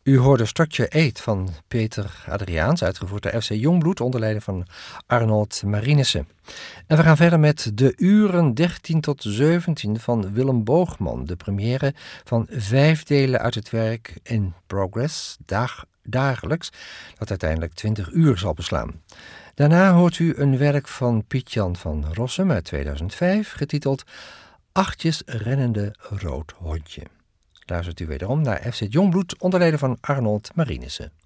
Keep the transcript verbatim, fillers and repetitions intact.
U hoorde Structure acht van Peter Adriaans, uitgevoerd door F C Jongbloed onder leiding van Arnold Marinissen. En we gaan verder met De Uren dertien tot zeventien van Willem Boogman, de première van vijf delen uit het werk In Progress, dag, dagelijks, dat uiteindelijk twintig uur zal beslaan. Daarna hoort u een werk van Piet-Jan van Rossum uit tweeduizend vijf, getiteld Achtjes rennende rood hondje. Luistert u wederom naar F C Jongbloed onder leiding van Arnold Marinissen.